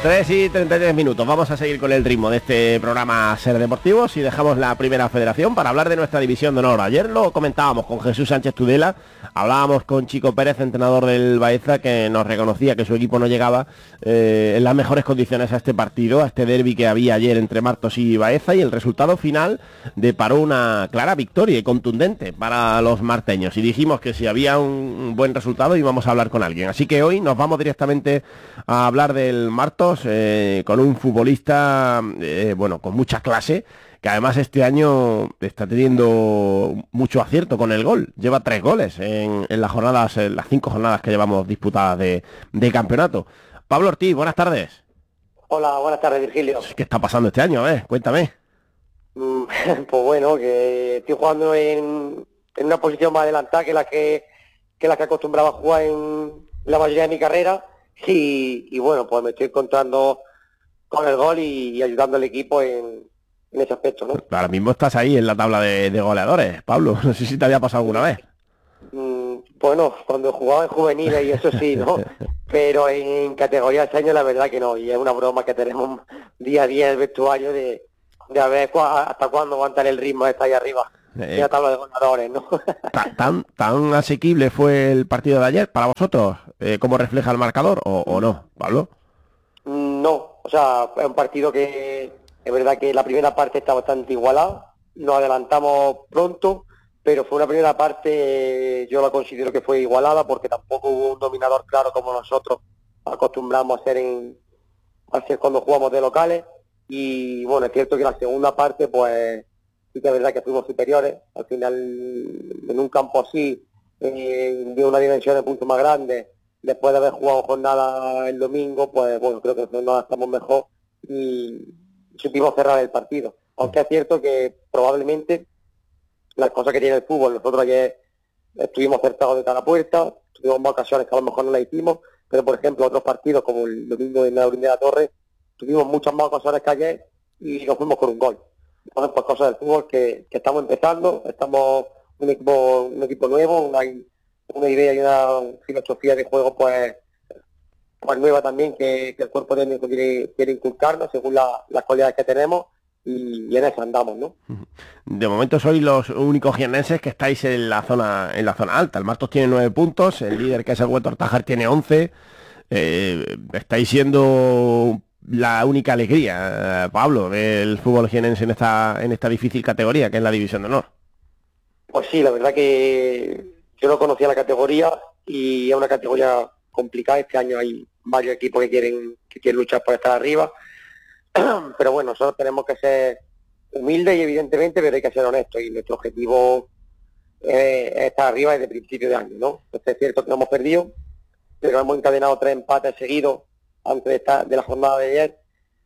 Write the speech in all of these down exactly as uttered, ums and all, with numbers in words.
tres y treinta y tres minutos. Vamos a seguir con el ritmo de este programa Ser Deportivos y dejamos la primera federación para hablar de nuestra división de honor. Ayer lo comentábamos con Jesús Sánchez Tudela, hablábamos con Chico Pérez, entrenador del Baeza, que nos reconocía que su equipo no llegaba eh, en las mejores condiciones a este partido, a este derbi que había ayer entre Martos y Baeza, y el resultado final deparó una clara victoria y contundente para los marteños. Y dijimos que si había un buen resultado íbamos a hablar con alguien. Así que hoy nos vamos directamente a hablar del Martos, Eh, con un futbolista, eh, bueno, con mucha clase, que además este año está teniendo mucho acierto con el gol. Lleva tres goles en, en las jornadas, en las cinco jornadas que llevamos disputadas de, de campeonato. Pablo Ortiz, buenas tardes. Hola, buenas tardes, Virgilio. ¿Qué está pasando este año? A ver, cuéntame. Mm, pues bueno, que estoy jugando en, en una posición más adelantada que la que, que la que acostumbraba a jugar en la mayoría de mi carrera. Y, y bueno, pues me estoy encontrando con el gol y, y ayudando al equipo en, en ese aspecto, ¿no? Ahora mismo estás ahí en la tabla de, de goleadores, Pablo. No sé si te había pasado alguna vez. Mm, bueno, cuando jugaba en juveniles y eso sí, ¿no? Pero en categoría de años la verdad que no. Y es una broma que tenemos día a día en el vestuario de, de a ver cua, hasta cuándo aguantan el ritmo de estar ahí arriba. Eh, en la tabla de goleadores, ¿no? ¿Tan, tan asequible fue el partido de ayer para vosotros? Eh, ¿Cómo refleja el marcador o, o no, Pablo? No, o sea, es un partido que es verdad que la primera parte está bastante igualada, nos adelantamos pronto, pero fue una primera parte, yo la considero que fue igualada porque tampoco hubo un dominador claro como nosotros acostumbramos a hacer, en, a hacer cuando jugamos de locales. Y bueno, es cierto que la segunda parte pues sí que es verdad que fuimos superiores, al final en un campo así, eh, de una dimensión de punto más grande, después de haber jugado jornada el domingo, pues bueno, creo que nos adaptamos mejor y supimos cerrar el partido. Aunque es cierto que probablemente las cosas que tiene el fútbol, nosotros ayer estuvimos acertados de cada puerta, tuvimos más ocasiones que a lo mejor no las hicimos, pero por ejemplo otros partidos como el domingo en la de la Torre, tuvimos muchas más ocasiones que ayer y nos fuimos con un gol. Entonces, pues cosas del fútbol que, que estamos empezando, estamos un equipo, un equipo nuevo, una, una idea y una filosofía de juego pues, pues nueva también que, que el cuerpo técnico quiere, quiere inculcarnos según la, las cualidades que tenemos y, y en eso andamos, ¿no? De momento sois los únicos jiennenses que estáis en la zona en la zona alta. El Martos tiene nueve puntos, el líder que es el Hueto Artajar tiene once. Eh, estáis siendo la única alegría, Pablo, del fútbol jiennense en esta en esta difícil categoría que es la División de Honor. Pues sí, la verdad que yo no conocía la categoría y es una categoría complicada. Este año hay varios equipos que quieren que quieren luchar por estar arriba, pero bueno, nosotros tenemos que ser humildes y evidentemente, pero hay que ser honestos y nuestro objetivo es estar arriba desde principio de año, ¿no? Entonces es cierto que no hemos perdido, pero hemos encadenado tres empates seguidos antes de, esta, de la jornada de ayer,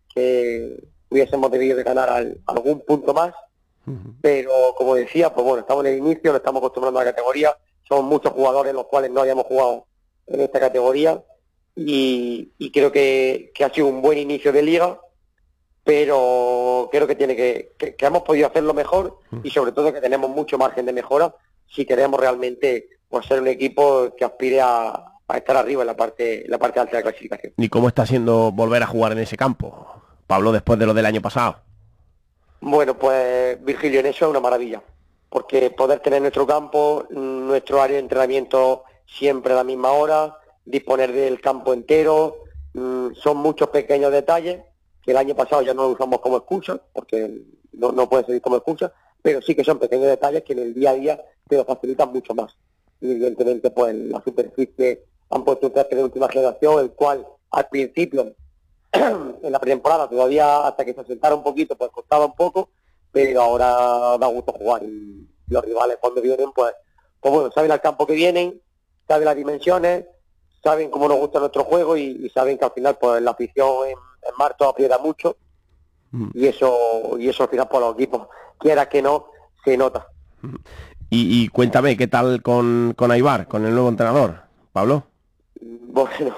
que hubiésemos debido de ganar al, algún punto más, uh-huh. Pero como decía, pues bueno, estamos en el inicio, nos estamos acostumbrando a la categoría, somos muchos jugadores los cuales no hayamos jugado en esta categoría y, y creo que, que ha sido un buen inicio de liga, pero creo que tiene que, que, que hemos podido hacerlo mejor y sobre todo que tenemos mucho margen de mejora si queremos realmente pues, ser un equipo que aspire a a estar arriba en la parte en la parte alta de la clasificación. ¿Y cómo está siendo volver a jugar en ese campo, Pablo, después de lo del año pasado? Bueno, pues Virgilio, en eso es una maravilla, porque poder tener nuestro campo, nuestro área de entrenamiento siempre a la misma hora, disponer del campo entero, mmm, son muchos pequeños detalles que el año pasado ya no lo usamos como excusa, porque no, no puede servir como excusa, pero sí que son pequeños detalles que en el día a día te lo facilitan mucho más. Y evidentemente pues la superficie han puesto un césped de última generación, el cual al principio, en la pretemporada, todavía hasta que se asentara un poquito, pues costaba un poco, pero ahora da gusto jugar. Y los rivales cuando vienen, pues, pues bueno, saben al campo que vienen, saben las dimensiones, saben cómo nos gusta nuestro juego y, y saben que al final pues la afición en, en Martos aprieta mucho mm. y eso y eso al final por los equipos, quiera que no, se nota. Y, y cuéntame, ¿qué tal con, con Aibar, con el nuevo entrenador, Pablo? Bueno,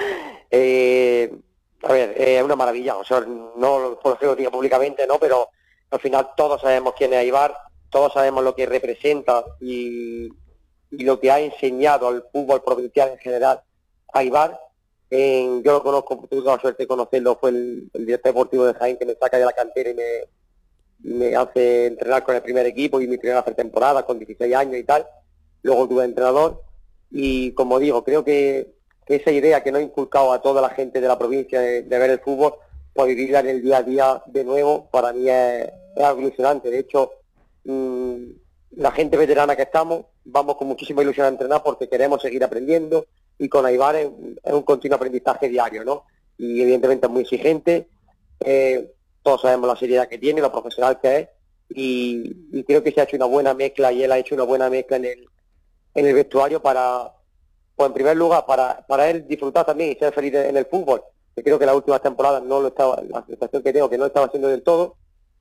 eh, a ver, es eh, una maravilla, o sea, no por lo digo públicamente, no, pero al final todos sabemos quién es Aibar, todos sabemos lo que representa y, y lo que ha enseñado al fútbol provincial en general Aibar, En, yo lo conozco, tuve la suerte de conocerlo, fue el, el director deportivo de Jaén, que me saca de la cantera y me, me hace entrenar con el primer equipo y mi primera temporada con dieciséis años y tal. Luego tuve entrenador y, como digo, creo que, que esa idea que nos ha inculcado a toda la gente de la provincia de, de ver el fútbol, pues vivirla en el día a día de nuevo, para mí es, es algo ilusionante. De hecho, mmm, la gente veterana que estamos, vamos con muchísima ilusión a entrenar porque queremos seguir aprendiendo, y con Aibar es, es un continuo aprendizaje diario, ¿no? Y evidentemente es muy exigente, eh, todos sabemos la seriedad que tiene, lo profesional que es, y, y creo que se ha hecho una buena mezcla, y él ha hecho una buena mezcla en el, en el vestuario para, pues en primer lugar, para, para él disfrutar también y ser feliz en el fútbol, que creo que las últimas temporadas no lo estaba, la sensación que tengo que no lo estaba haciendo del todo,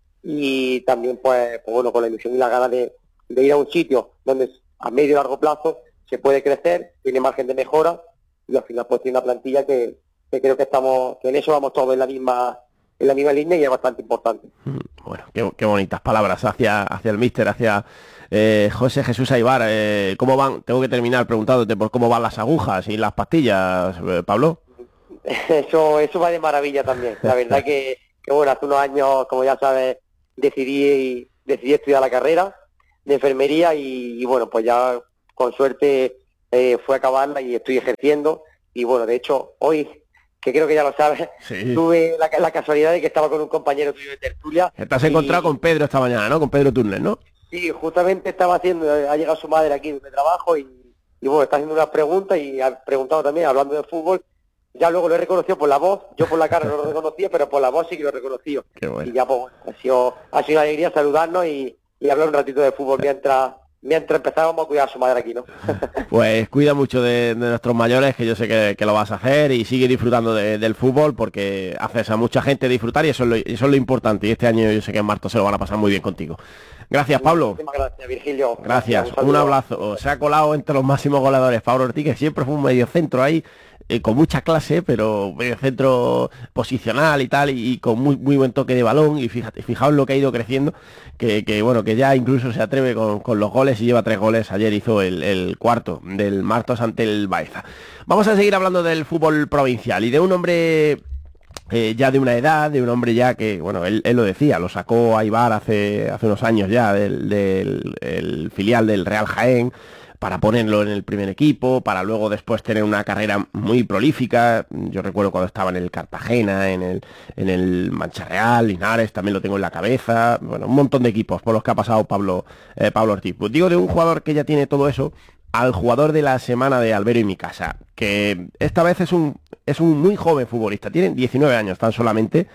y también pues, pues bueno, con la ilusión y la ganas de, de ir a un sitio donde a medio y largo plazo se puede crecer, tiene margen de mejora, y al final pues tiene una plantilla que, que creo que estamos, que en eso vamos todos en la misma, en la misma línea, y es bastante importante. Bueno, qué, qué bonitas palabras hacia, hacia el míster, hacia eh, José Jesús Aibar. Eh, ¿Cómo van? Tengo que terminar preguntándote por cómo van las agujas y las pastillas, eh, Pablo. Eso, eso va de maravilla también. La verdad que, que bueno, hace unos años, como ya sabes, decidí, decidí estudiar la carrera de enfermería, y, y bueno, pues ya con suerte eh, fue a acabarla y estoy ejerciendo. Y bueno, de hecho, hoy, que creo que ya lo sabes, sí, tuve la, la casualidad de que estaba con un compañero tuyo de tertulia. Te has encontrado y... con Pedro esta mañana, ¿no? Con Pedro Turner, ¿no? Sí, justamente estaba haciendo, ha llegado su madre aquí donde trabajo, y, y bueno, está haciendo unas preguntas y ha preguntado también, hablando de fútbol. Ya luego lo he reconocido por la voz, yo por la cara no lo reconocía, pero por la voz sí que lo he reconocido. Qué bueno. Y ya pues ha sido, ha sido una alegría saludarnos y, y hablar un ratito de fútbol mientras... mientras empezábamos a cuidar a su madre aquí, ¿no? Pues cuida mucho de, de nuestros mayores, que yo sé que, que lo vas a hacer, y sigue disfrutando de, del fútbol, porque haces a mucha gente disfrutar, y eso es, lo, eso es lo importante, y este año yo sé que en marzo se lo van a pasar muy bien contigo. Gracias, Pablo. Muchísimas gracias, Virgilio. Gracias, un, un abrazo. Se ha colado entre los máximos goleadores Pablo Ortiz, que siempre fue un mediocentro ahí, eh, con mucha clase, pero mediocentro posicional y tal, y, y con muy muy buen toque de balón, y fíjate, fijaos lo que ha ido creciendo, que, que bueno, que ya incluso se atreve con, con los goles, y lleva tres goles. Ayer hizo el, el cuarto del Martos ante el Baeza. Vamos a seguir hablando del fútbol provincial y de un hombre eh, ya de una edad, de un hombre ya que, bueno, él, él lo decía, lo sacó a Aibar hace, hace unos años ya del, del el filial del Real Jaén, para ponerlo en el primer equipo, para luego después tener una carrera muy prolífica. Yo recuerdo cuando estaba en el Cartagena, en el, en el Mancha Real, Linares, también lo tengo en la cabeza. Bueno, un montón de equipos por los que ha pasado Pablo, eh, Pablo Ortiz. Pues digo, de un jugador que ya tiene todo eso, al jugador de la semana de Albero y mi casa, que esta vez es un, es un muy joven futbolista, tiene diecinueve años tan solamente.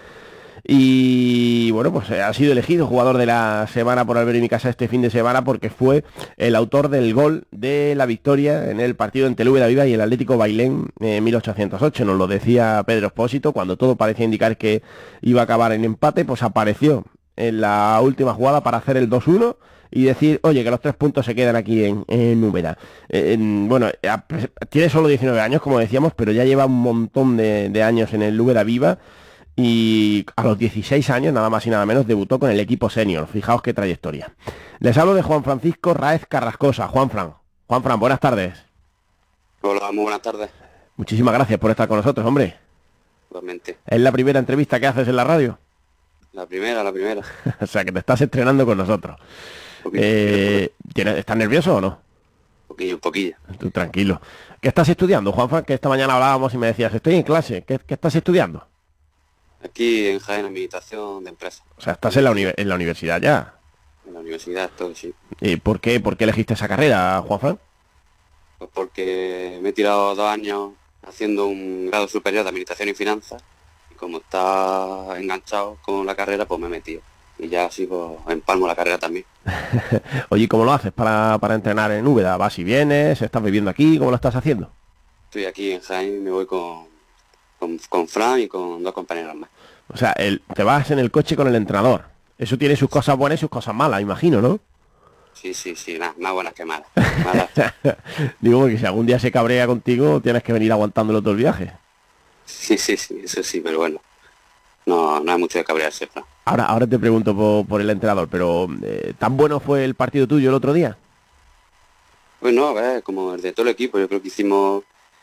Y bueno, pues ha sido elegido jugador de la semana por Albero y mi casa este fin de semana, porque fue el autor del gol de la victoria en el partido entre el Úbeda Viva y el Atlético Bailén en mil ochocientos ocho. Nos lo decía Pedro Espósito, cuando todo parecía indicar que iba a acabar en empate, pues apareció en la última jugada para hacer el dos uno y decir, oye, que los tres puntos se quedan aquí en, en Úbeda. Eh, en, bueno, tiene solo diecinueve años, como decíamos, pero ya lleva un montón de, de años en el Úbeda Viva. Y a los dieciséis años, nada más y nada menos, debutó con el equipo senior. Fijaos qué trayectoria. Les hablo de Juan Francisco Raez Carrascosa. Juanfran. Juanfran, buenas tardes. Hola, muy buenas tardes. Muchísimas gracias por estar con nosotros, hombre. Igualmente. ¿Es la primera entrevista que haces en la radio? La primera, la primera. O sea, que te estás estrenando con nosotros. Poquillo, eh, ¿tienes, ¿Estás nervioso o no? Un poquillo, un poquillo. Tú tranquilo. ¿Qué estás estudiando, Juanfran? Que esta mañana hablábamos y me decías, estoy en clase. ¿Qué, qué estás estudiando? Aquí en Jaén, Administración de Empresas. O sea, estás en la, uni en la universidad ya. En la universidad, todo, sí. ¿Y por qué, por qué elegiste esa carrera, Juanfran? Pues porque me he tirado dos años haciendo un grado superior de Administración y Finanzas, y como está enganchado con la carrera, pues me he metido. Y ya así pues empalmo la carrera también. Oye, ¿cómo lo haces para, para entrenar en Úbeda? ¿Vas y vienes? ¿Estás viviendo aquí? ¿Cómo lo estás haciendo? Estoy aquí en Jaén, me voy con... Con, con Fran y con dos compañeros más. O sea, el, te vas en el coche con el entrenador. Eso tiene sus cosas buenas y sus cosas malas, imagino, ¿no? Sí, sí, sí, nada, más buenas que malas. malas. Digo, que si algún día se cabrea contigo, tienes que venir aguantándolo todo el viaje. Sí, sí, sí, eso sí, pero bueno. No, no hay mucho de cabrearse, Fran. Ahora, ahora te pregunto por, por el entrenador, pero eh, ¿tan bueno fue el partido tuyo el otro día? Pues no, a ver, como el de todo el equipo, yo creo que hicimos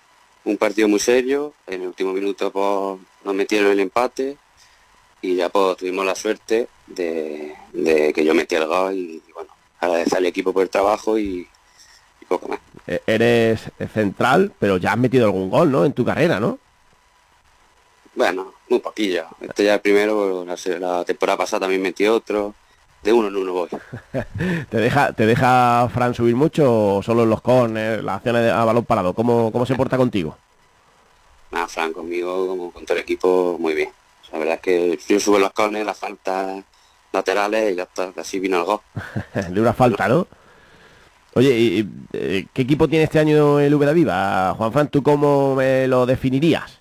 un partido muy serio, en el último minuto pues, nos metieron el empate y ya pues tuvimos la suerte de, de que yo metí el gol y, y bueno, agradecer al equipo por el trabajo y, y poco más. Eres central, pero ya has metido algún gol, ¿no? En tu carrera, ¿no? Bueno, muy poquillo. Este ya el primero, la, la temporada pasada también metí otro. De uno en uno voy. ¿Te deja, te deja Fran subir mucho o solo en los corners, las acciones de, a balón parado? ¿Cómo, cómo se porta contigo? Nada, Fran conmigo, como con todo el equipo, muy bien. O sea, la verdad es que yo subo los corners, las faltas laterales y ya está, así vino el gol. De una falta, ¿no? Oye, ¿y, y, ¿qué equipo tiene este año el Úbeda Viva? Juanfran, ¿tú cómo me lo definirías?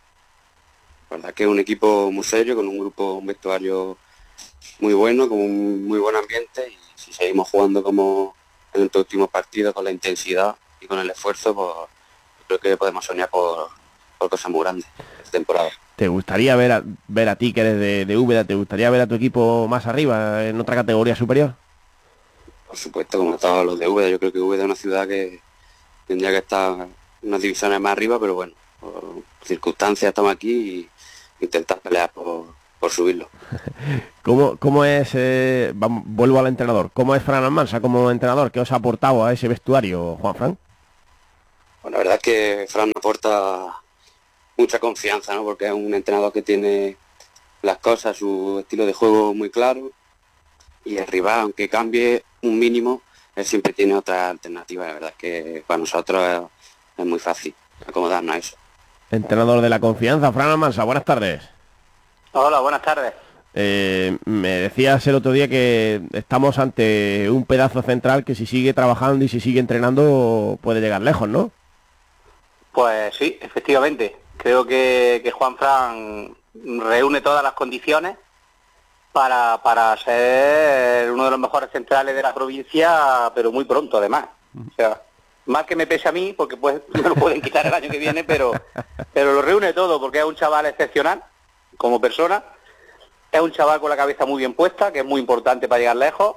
La verdad que es un equipo muy serio, con un grupo, un vestuario muy bueno, con un muy buen ambiente, y si seguimos jugando como en estos últimos partidos, con la intensidad y con el esfuerzo, pues creo que podemos soñar por, por cosas muy grandes esta temporada. ¿Te gustaría ver a, ver a ti, que eres de, de Úbeda, te gustaría ver a tu equipo más arriba, en otra categoría superior? Por supuesto, como todos los de Úbeda, yo creo que Úbeda es una ciudad que tendría que estar en unas divisiones más arriba, pero bueno, por circunstancias estamos aquí y intentar pelear por, por subirlo. ¿Cómo, cómo es, eh, vamos, vuelvo al entrenador, cómo es Fran Almansa como entrenador? ¿Qué os ha aportado a ese vestuario, Juanfran? Bueno, la verdad es que Fran aporta mucha confianza, ¿no? Porque es un entrenador que tiene las cosas, su estilo de juego muy claro, y el rival, aunque cambie un mínimo, él siempre tiene otra alternativa. La verdad es que para nosotros es, es muy fácil acomodarnos a eso. Entrenador de la confianza, Fran Almansa, buenas tardes. Hola, buenas tardes. Eh, me decías el otro día que estamos ante un pedazo central que si sigue trabajando y si sigue entrenando puede llegar lejos, ¿no? Pues sí, efectivamente. Creo que, que Juanfran reúne todas las condiciones para, para ser uno de los mejores centrales de la provincia, pero muy pronto además. O sea, más que me pese a mí, porque pues me lo pueden quitar el año que viene, pero, pero lo reúne todo, porque es un chaval excepcional como persona. Es un chaval con la cabeza muy bien puesta, que es muy importante para llegar lejos.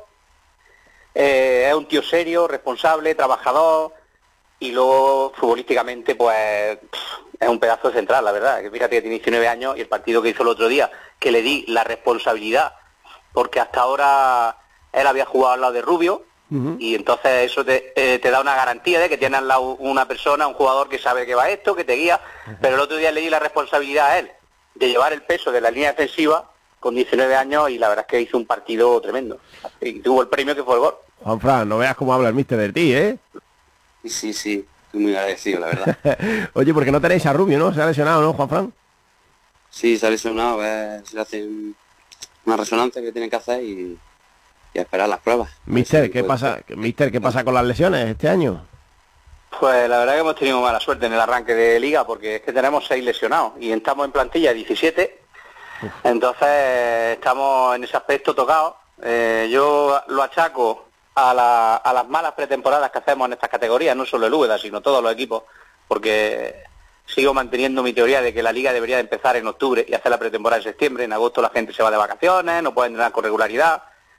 Eh, es un tío serio, responsable, trabajador, y luego futbolísticamente pues es un pedazo central, la verdad. Que fíjate que tiene diecinueve años y el partido que hizo el otro día, que le di la responsabilidad, porque hasta ahora él había jugado al lado de Rubio, uh-huh. y entonces eso te, eh, te da una garantía de que tienes al lado una persona, un jugador que sabe que va esto, que te guía, uh-huh. pero el otro día le di la responsabilidad a él de llevar el peso de la línea defensiva con diecinueve años, y la verdad es que hizo un partido tremendo. Y tuvo el premio que fue el gol. Juanfran, no veas cómo habla el míster de ti, ¿eh? Sí, sí, estoy muy agradecido, la verdad. Oye, porque no tenéis a Rubio, ¿no? Se ha lesionado, ¿no, Juanfran? Sí, se ha lesionado, a ver si le hacen una resonancia que tienen que hacer y, y a esperar las pruebas. Mister, ¿qué pasa, Mister, ¿qué pasa con las lesiones este año? Pues la verdad que hemos tenido mala suerte en el arranque de liga, porque es que tenemos seis lesionados y estamos en plantilla diecisiete. Uf. Entonces estamos en ese aspecto tocados. Eh, yo lo achaco a, la, a las malas pretemporadas que hacemos en estas categorías, no solo el Úbeda, sino todos los equipos, porque sigo manteniendo mi teoría de que la liga debería de empezar en octubre y hacer la pretemporada en septiembre. En agosto la gente se va de vacaciones, no puede entrenar con regularidad,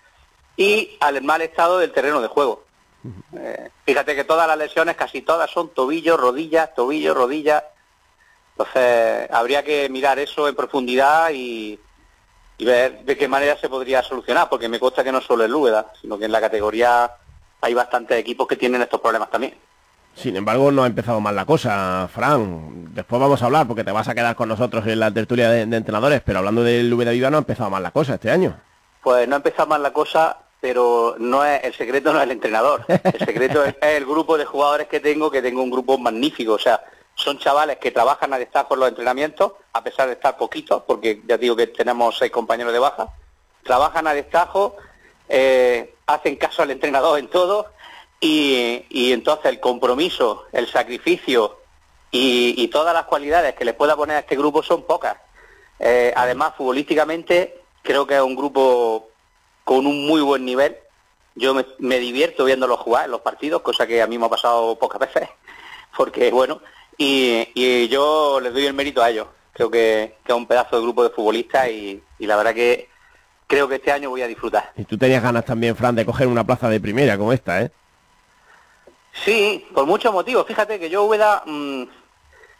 y al mal estado del terreno de juego. Eh, fíjate que todas las lesiones, casi todas, son tobillo, rodillas, tobillo, rodillas. Entonces habría que mirar eso en profundidad y, y ver de qué manera se podría solucionar, porque me consta que no solo el Úbeda, sino que en la categoría hay bastantes equipos que tienen estos problemas también. Sin embargo, no ha empezado mal la cosa, Fran. Después vamos a hablar, porque te vas a quedar con nosotros en la tertulia de, de entrenadores, pero hablando del Úbeda Viva, no ha empezado mal la cosa este año. Pues no ha empezado mal la cosa, pero no es el secreto, no es el entrenador. El secreto es, es el grupo de jugadores que tengo, que tengo un grupo magnífico. O sea, son chavales que trabajan a destajo en los entrenamientos, a pesar de estar poquitos, porque ya digo que tenemos seis compañeros de baja. Trabajan a destajo, eh, hacen caso al entrenador en todo, y, y entonces el compromiso, el sacrificio y, y todas las cualidades que les pueda poner a este grupo son pocas. Eh, además, futbolísticamente, creo que es un grupo con un muy buen nivel. Yo me, me divierto viéndolos jugar en los partidos, cosa que a mí me ha pasado pocas veces, porque bueno, y, y yo les doy el mérito a ellos. Creo que, que es un pedazo de grupo de futbolistas y, y la verdad que creo que este año voy a disfrutar. Y tú tenías ganas también, Fran, de coger una plaza de primera como esta, ¿eh? Sí, por muchos motivos. Fíjate que yo Úbeda, mmm,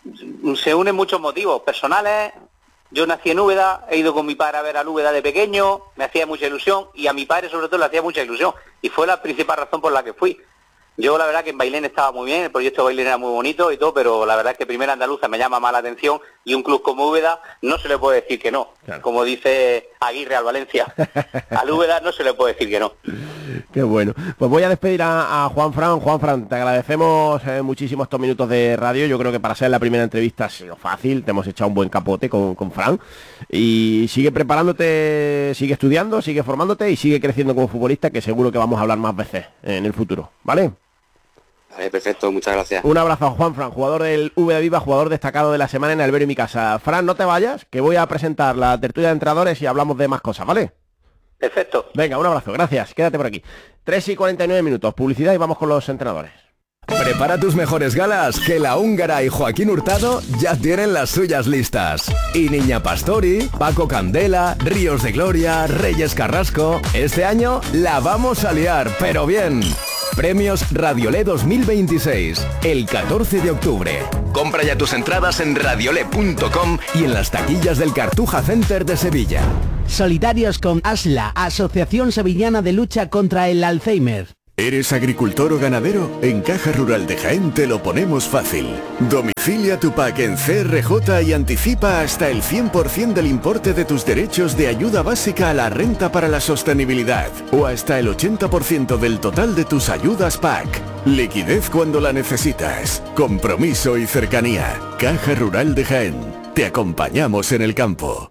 se unen muchos motivos personales. Yo nací en Úbeda, he ido con mi padre a ver a Úbeda de pequeño, me hacía mucha ilusión, y a mi padre sobre todo le hacía mucha ilusión, y fue la principal razón por la que fui. Yo la verdad que en Bailén estaba muy bien, el proyecto de Bailén era muy bonito y todo, pero la verdad es que Primera Andaluza me llama más la atención, y un club como Úbeda no se le puede decir que no, claro. Como dice Aguirre al Valencia, al Úbeda no se le puede decir que no. Qué bueno. Pues voy a despedir a, a Juan Fran. Juan Fran, te agradecemos eh, muchísimo estos minutos de radio. Yo creo que para ser la primera entrevista ha sido fácil, te hemos echado un buen capote con, con Fran, y sigue preparándote, sigue estudiando, sigue formándote y sigue creciendo como futbolista, que seguro que vamos a hablar más veces en el futuro, ¿vale? Vale, perfecto, muchas gracias. Un abrazo a Juan Fran, jugador del Úbeda Viva, jugador destacado de la semana en Albero y mi casa. Fran, no te vayas, que voy a presentar la tertulia de entrenadores y hablamos de más cosas, ¿vale? Perfecto. Venga, un abrazo, gracias, quédate por aquí. tres y cuarenta y nueve minutos, publicidad y vamos con los entrenadores. Prepara tus mejores galas, que la húngara y Joaquín Hurtado ya tienen las suyas listas. Y Niña Pastori, Paco Candela, Ríos de Gloria, Reyes Carrasco. Este año la vamos a liar, pero bien. Premios Radiolé dos mil veintiséis, el catorce de octubre. Compra ya tus entradas en radiolé punto com y en las taquillas del Cartuja Center de Sevilla. Solidarios con ASLA, Asociación Sevillana de Lucha contra el Alzheimer. ¿Eres agricultor o ganadero? En Caja Rural de Jaén te lo ponemos fácil. Domicilia tu P A C en C R J y anticipa hasta el cien por ciento del importe de tus derechos de ayuda básica a la renta para la sostenibilidad, o hasta el ochenta por ciento del total de tus ayudas P A C. Liquidez cuando la necesitas. Compromiso y cercanía. Caja Rural de Jaén. Te acompañamos en el campo.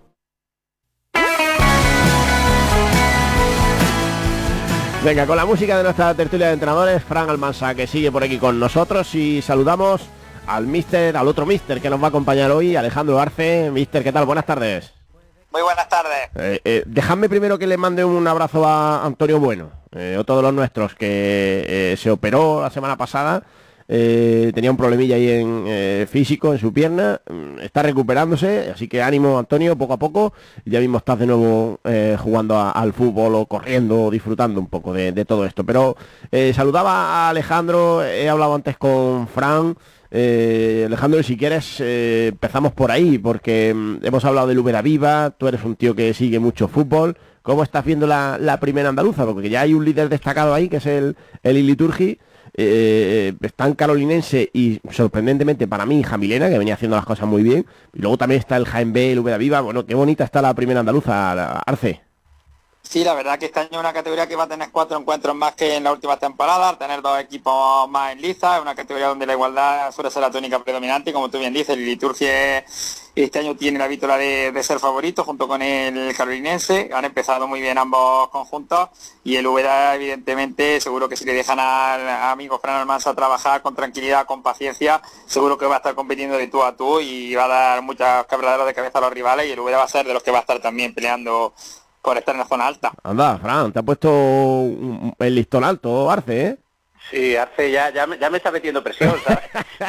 Venga, con la música de nuestra tertulia de entrenadores, Fran Almansa, que sigue por aquí con nosotros, y saludamos al míster, al otro míster que nos va a acompañar hoy, Alejandro Arce. Míster, ¿qué tal? Buenas tardes. Muy buenas tardes. Eh, eh, dejadme primero que le mande un abrazo a Antonio Bueno, eh, otro de los nuestros, que eh, se operó la semana pasada. Eh, tenía un problemilla ahí en eh, físico en su pierna, está recuperándose, así que ánimo, Antonio, poco a poco. Ya mismo estás de nuevo eh, jugando a, al fútbol o corriendo, o disfrutando un poco de, de todo esto. Pero eh, saludaba a Alejandro, he hablado antes con Fran. eh, Alejandro, si quieres eh, empezamos por ahí, porque mm, hemos hablado del Úbeda Viva, tú eres un tío que sigue mucho fútbol. ¿Cómo estás viendo la, la primera andaluza? Porque ya hay un líder destacado ahí, que es el, el Iliturgi. Eh, está en Carolinense y sorprendentemente para mí Jamilena, que venía haciendo las cosas muy bien, y luego también está el Jaén B, el Úbeda Viva. Bueno, qué bonita está la primera andaluza, Arce. Sí, la verdad que este año es una categoría que va a tener cuatro encuentros más que en la última temporada, al tener dos equipos más en liza. Es una categoría donde la igualdad suele ser la tónica predominante, y como tú bien dices, el Liturgia este año tiene la víctora de, de ser favorito junto con el Carolinense. Han empezado muy bien ambos conjuntos, y el Úbeda, evidentemente, seguro que si le dejan al amigo Fran Almansa trabajar con tranquilidad, con paciencia, seguro que va a estar compitiendo de tú a tú y va a dar muchas quebraderas de cabeza a los rivales, y el Úbeda va a ser de los que va a estar también peleando por estar en la zona alta. Anda, Fran, te ha puesto un, el listón alto, Arce, ¿eh? Sí, Arce ya, ya, me, ya me está metiendo presión, ¿sabes?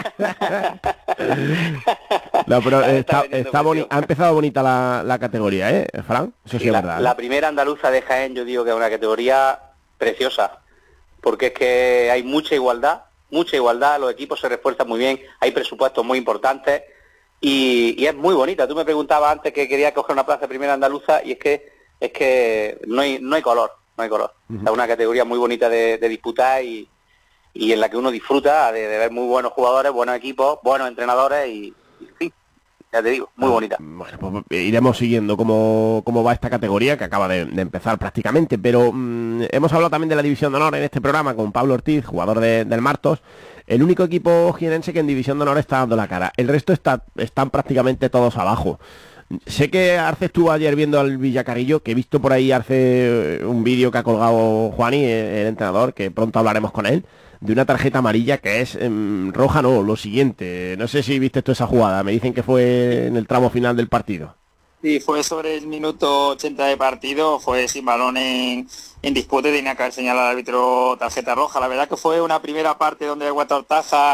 No, pero está, está boni- ha empezado bonita la, la categoría, ¿eh, Fran? Eso sí, sí es la, verdad. La primera andaluza de Jaén, yo digo que es una categoría preciosa, porque es que hay mucha igualdad, mucha igualdad, los equipos se refuerzan muy bien, hay presupuestos muy importantes, y, y es muy bonita. Tú me preguntabas antes que quería coger una plaza de primera andaluza, y es que es que no hay no hay color, no hay color. Uh-huh. Es una categoría muy bonita de, de disputar, y, y en la que uno disfruta de, de ver muy buenos jugadores, buenos equipos, buenos entrenadores, y, y sí, ya te digo, muy bonita. Bueno, pues iremos siguiendo cómo, cómo va esta categoría, que acaba de, de empezar prácticamente, pero mmm, hemos hablado también de la División de Honor en este programa con Pablo Ortiz, jugador de, del Martos, el único equipo jienense que en División de Honor está dando la cara. El resto está, están prácticamente todos abajo. Sé que Arce estuvo ayer viendo al Villacarrillo, que he visto por ahí Arce un vídeo que ha colgado Juani, el entrenador, que pronto hablaremos con él, de una tarjeta amarilla que es eh, roja, no, lo siguiente. No sé si viste tú esa jugada, me dicen que fue en el tramo final del partido. Sí, fue sobre el minuto ochenta de partido, fue sin balón en, en disputa, y tenía que haber señalado al árbitro tarjeta roja. La verdad que fue una primera parte donde el Guatortaja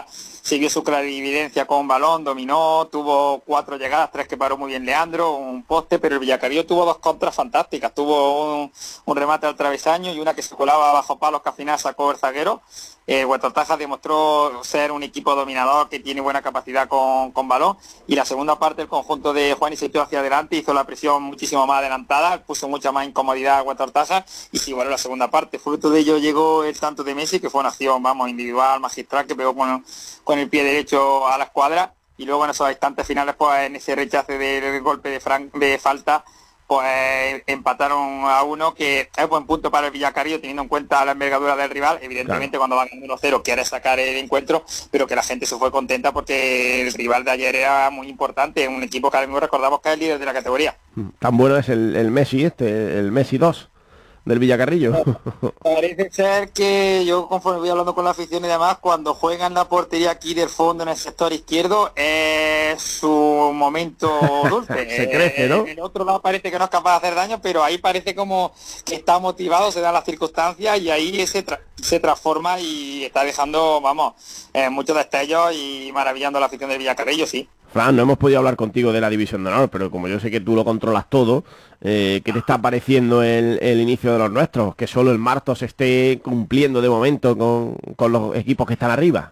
se vio su clarividencia con balón, dominó, tuvo cuatro llegadas, tres que paró muy bien Leandro, un poste, pero el Villacarrillo tuvo dos contras fantásticas, tuvo un, un remate al travesaño y una que se colaba bajo palos que al final sacó el zaguero. Eh, Huertortaja demostró ser un equipo dominador que tiene buena capacidad con, con balón, y la segunda parte el conjunto de Juan y se echó hacia adelante, hizo la presión muchísimo más adelantada, puso mucha más incomodidad a Huertortaja, y sí, bueno, la segunda parte, fruto de ello llegó el tanto de Messi, que fue una acción, vamos, individual, magistral, que pegó con, con el pie derecho a la escuadra, y luego en esos instantes finales, pues en ese rechace del golpe de, fran de falta, pues empataron a uno, que es buen punto para el Villacarrillo teniendo en cuenta la envergadura del rival. Evidentemente, claro, cuando van uno cero quiere sacar el encuentro, pero que la gente se fue contenta porque el rival de ayer era muy importante, un equipo que ahora mismo recordamos que es el líder de la categoría. Tan bueno es el, el Messi este, el Messi dos del Villacarrillo. Parece ser que yo, conforme voy hablando con la afición y demás, cuando juega en la portería aquí del fondo en el sector izquierdo es su momento dulce. Se crece, ¿no? En el otro lado parece que no es capaz de hacer daño, pero ahí parece como que está motivado, se dan las circunstancias y ahí se, tra se transforma y está dejando, vamos, eh, muchos destellos y maravillando a la afición del Villacarrillo, sí. Fran, no hemos podido hablar contigo de la División de Honor, pero como yo sé que tú lo controlas todo, eh, ¿qué te está pareciendo el, el inicio de los nuestros? Que solo el Martos esté cumpliendo de momento con, con los equipos que están arriba.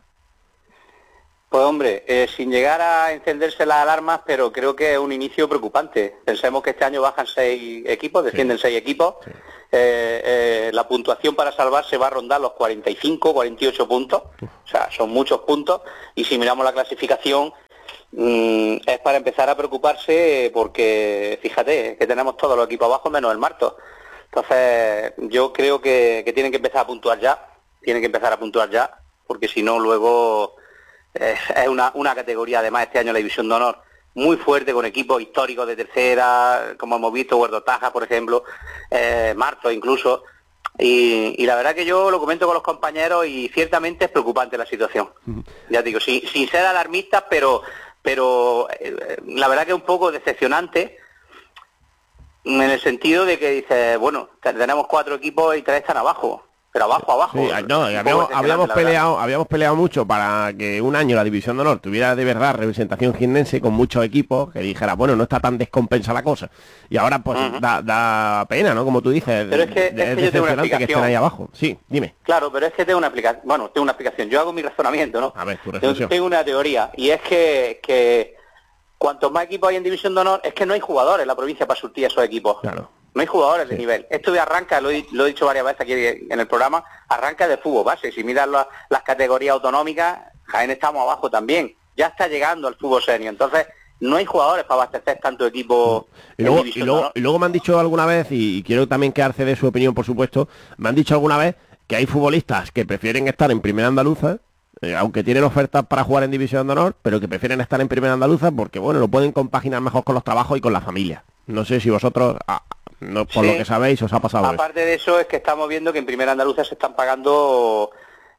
Pues hombre, eh, sin llegar a encenderse las alarmas, pero creo que es un inicio preocupante. Pensemos que este año bajan seis equipos, descienden sí. seis equipos. Sí. Eh, eh, la puntuación para salvarse va a rondar los cuarenta y cinco, cuarenta y ocho puntos. O sea, son muchos puntos. Y si miramos la clasificación, Mm, es para empezar a preocuparse porque, fíjate, que tenemos todos los equipos abajo menos el Martos. Entonces, yo creo que, que tienen que empezar a puntuar ya, tienen que empezar a puntuar ya, porque si no, luego eh, es una, una categoría, además, este año la División de Honor, muy fuerte, con equipos históricos de tercera, como hemos visto, Huertortaja, por ejemplo, eh, Martos incluso. Y, y la verdad que yo lo comento con los compañeros y ciertamente es preocupante la situación. Uh-huh. Ya digo, sin, sin ser alarmistas, pero... pero eh, la verdad que es un poco decepcionante en el sentido de que dice, bueno, tenemos cuatro equipos y tres están abajo, pero abajo, abajo. Sí, no, habíamos, habíamos peleado habíamos peleado mucho para que un año la División de Honor tuviera de verdad representación jiennense con muchos equipos, que dijera, bueno, no está tan descompensa la cosa. Y ahora pues uh-huh. da, da pena, ¿no? Como tú dices, pero es que, de, es es que yo tengo una explicación. Que estén ahí abajo. Sí, dime. Claro, pero es que tengo una explicación, bueno, tengo una explicación. Yo hago mi razonamiento, ¿no? A ver, tu reflexión. Tengo una teoría, y es que, que cuantos más equipos hay en División de Honor, es que no hay jugadores en la provincia para surtir a esos equipos. Claro. No hay jugadores de sí. nivel. Esto de arranca, lo he, lo he dicho varias veces aquí en el programa, arranca de fútbol base. Si miras la, las categorías autonómicas, Jaén estamos abajo también. Ya está llegando al fútbol senior. Entonces, no hay jugadores para abastecer tanto equipo. Y luego, y, luego, y luego me han dicho alguna vez, y, y quiero también que Arce dé su opinión, por supuesto, me han dicho alguna vez que hay futbolistas que prefieren estar en Primera Andaluza, eh, aunque tienen ofertas para jugar en División de Honor, pero que prefieren estar en Primera Andaluza porque, bueno, lo pueden compaginar mejor con los trabajos y con la familia. No sé si vosotros... Ah, no, por sí. lo que sabéis, os ha pasado. Aparte eso. de eso, es que estamos viendo que en Primera Andaluza se están pagando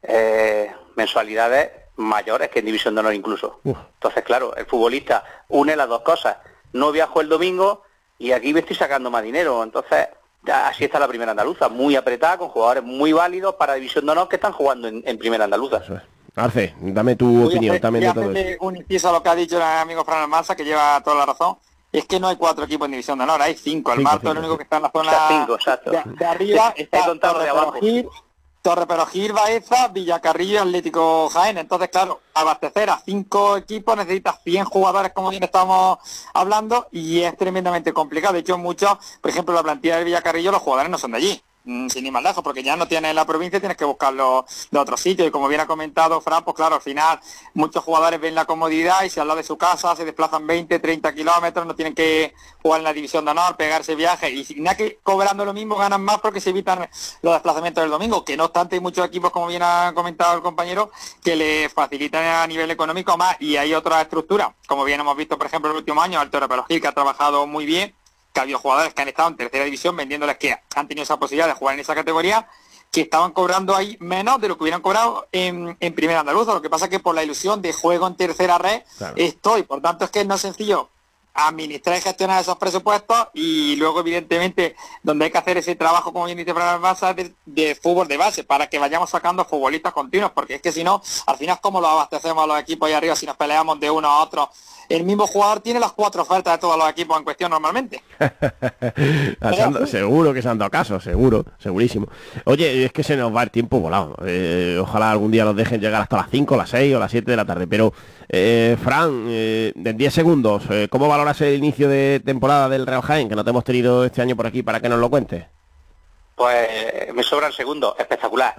eh, mensualidades mayores que en División de Honor incluso. Uf. Entonces, claro, el futbolista une las dos cosas. No viajo el domingo y aquí me estoy sacando más dinero. Entonces, ya, así está la Primera Andaluza, muy apretada, con jugadores muy válidos para División de Honor que están jugando en, en Primera Andaluza. Eso es. Arce, dame tu voy opinión hacer, también de todo esto. Un inciso a lo que ha dicho el amigo Fran Almanza, que lleva toda la razón. Es que no hay cuatro equipos en División de Honor, hay cinco. El Marto es el único que está en la zona cinco, exacto. de, de arriba. Está Torre de abajo. Gil, Torre Perojil, Baeza, Villacarrillo y Atlético Jaén. Entonces, claro, abastecer a cinco equipos necesitas cien jugadores, como bien estamos hablando, y es tremendamente complicado. De hecho, muchos, por ejemplo, la plantilla del Villacarrillo, los jugadores no son de allí. Sin ir más lejos, porque ya no tienes en la provincia, tienes que buscarlo de otro sitio, y como bien ha comentado Fran, pues claro, al final muchos jugadores ven la comodidad y se habla de su casa, se desplazan veinte, treinta kilómetros, no tienen que jugar en la División de Honor, pegarse viaje, y sin nada que cobrando lo mismo ganan más porque se evitan los desplazamientos del domingo, que no obstante hay muchos equipos, como bien ha comentado el compañero, que le facilitan a nivel económico más, y hay otras estructuras, como bien hemos visto, por ejemplo, el último año, el Torre Perojil, que ha trabajado muy bien, que ha habido jugadores que han estado en tercera división vendiéndoles que han tenido esa posibilidad de jugar en esa categoría, que estaban cobrando ahí menos de lo que hubieran cobrado en, en Primera Andaluza. Lo que pasa es que por la ilusión de juego en tercera red, claro. esto, y por tanto es que no es sencillo administrar y gestionar esos presupuestos y luego evidentemente donde hay que hacer ese trabajo, como bien dice Fran Almansa, de, de fútbol de base, para que vayamos sacando futbolistas continuos, porque es que si no, al final ¿cómo lo abastecemos a los equipos ahí arriba si nos peleamos de uno a otro? El mismo jugador tiene las cuatro ofertas de todos los equipos en cuestión normalmente. Ando, seguro que se han dado caso, seguro, segurísimo. Oye, es que se nos va el tiempo volado. Eh, ojalá algún día nos dejen llegar hasta las cinco, las seis o las siete de la tarde. Pero, eh, Fran, eh, en diez segundos, eh, ¿cómo valoras el inicio de temporada del Real Jaén, que no te hemos tenido este año por aquí para que nos lo cuentes? Pues me sobran segundos, espectacular.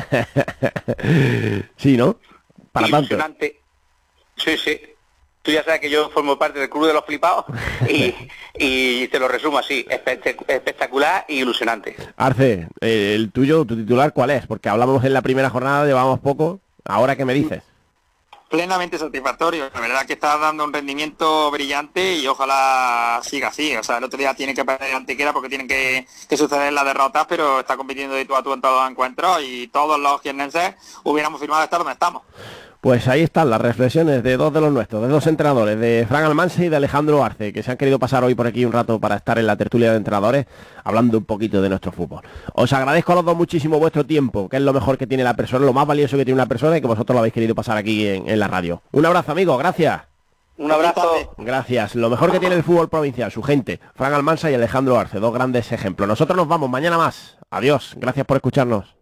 Sí, ¿no? Para tanto. Sí, sí. Tú ya sabes que yo formo parte del club de los flipados y, y te lo resumo así, espectacular e ilusionante. Arce, el tuyo, tu titular, ¿cuál es? Porque hablamos en la primera jornada, llevamos poco, ¿ahora qué me dices? Plenamente satisfactorio, la verdad que está dando un rendimiento brillante y ojalá siga así. O sea, el otro día tiene que perder Antequera porque tienen que, que suceder las derrotas, pero está compitiendo de tú a tú en todos los encuentros y todos los jiennenses hubiéramos firmado estar donde estamos. Pues ahí están las reflexiones de dos de los nuestros, de dos entrenadores, de Fran Almansa y de Alejandro Arce, que se han querido pasar hoy por aquí un rato para estar en la tertulia de entrenadores, hablando un poquito de nuestro fútbol. Os agradezco a los dos muchísimo vuestro tiempo, que es lo mejor que tiene la persona, lo más valioso que tiene una persona y que vosotros lo habéis querido pasar aquí en, en la radio. Un abrazo, amigos, gracias. Un abrazo. Gracias. Lo mejor que tiene el fútbol provincial, su gente, Fran Almansa y Alejandro Arce, dos grandes ejemplos. Nosotros nos vamos mañana más. Adiós, gracias por escucharnos.